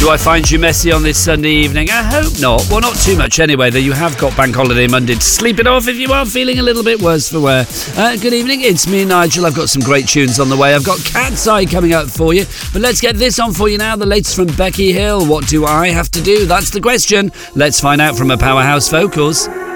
Do I find you messy on this Sunday evening? I hope not. Well, not too much anyway, though you have got Bank Holiday Monday to sleep it off if you are feeling a little bit worse for wear. Good evening, it's me, Nigel. I've got some great tunes on the way. I've got Cat's Eye coming up for you. But let's get this on for you now. The latest from Becky Hill. What do I have to do? That's the question. Let's find out from her Powerhouse vocals.